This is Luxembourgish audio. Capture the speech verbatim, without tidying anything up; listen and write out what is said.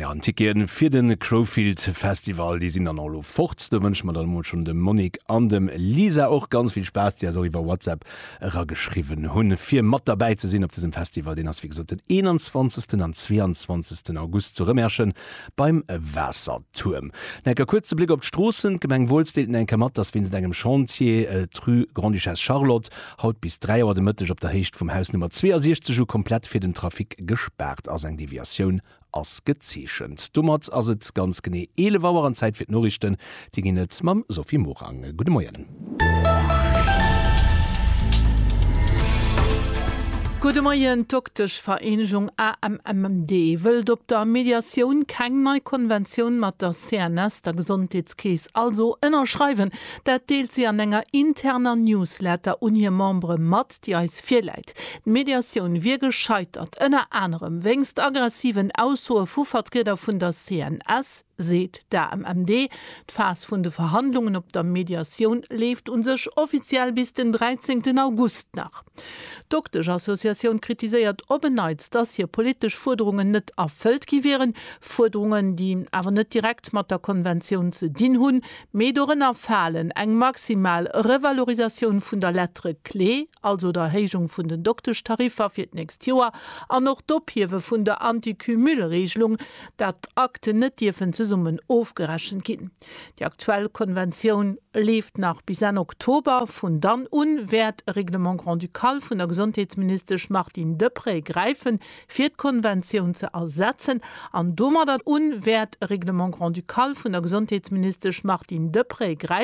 Ja, Ticketen für den Crowfield Festival, die sind dann alle fort. Da wünschen wir dann schon dem Monik an dem Lisa auch ganz viel Spaß, die also über WhatsApp geschrieben haben. Vier Mat dabei zu sehen auf diesem Festival, den hast wie gesagt, den einundzwanzigsten und zweiundzwanzigsten August zu remärschen beim Wasserturm. Ein kurzer Blick auf die Straßen, Gemeng Wohlstedt ein Kamat, das wenn sie einem Chantier äh, Rue Grand Duchesse Charlotte haut bis drei Uhr Mittag auf der Hecht vom Haus Nummer zweiundsechzig schon komplett für den Trafik gesperrt als eine Deviation as gezeechchend. Dummert as et ganz gené ele Wawer an Zeit fir Norrichten, die ginnet mam Sophie Morang. Gute Morgen. Gute Morgen, Doktisch Vereinigung A M M D wëlt op der Mediation keng neue Konvention mat der C N S, der Gesundheitskäes, also ënnerschreiwen, dat deelt sie an enger interner Newsletter un hier Membre mat, die eis firleit. Mediation wie gescheitert, ënner anderem wéngst aggressiven Aushoe Fuvertreter vun der C N S, seht der M M D. D'Phase vun de Verhandlungen op der Mediation lebt und sech offiziell bis den dreizehnten August nach. Doktisch Assoziation kritisiert obenneits, dass hier politisch Forderungen net erfüllt gewähren, Forderungen, die aber net direkt mat der Konvention zu dienen hun, medoren erfallen eng maximal Revalorisation vun der Lettre Klee, also der Hegung vun den Doktortarifer fir nächst Jahr, an noch Dopiewe vun der Antikümülregelung, dat Akte net dürfen zu Summen aufgerechen gin. Die aktuelle Konvention lebt nach bis an Oktober, von dann un werd Reglement Grand Ducal von der Gesundheitsminister Martin Depré greifen, fir d Konvention zu ersetzen. An dummer dat un werd Reglement Grand Ducal von der Gesundheitsminister Martin Depré greifen.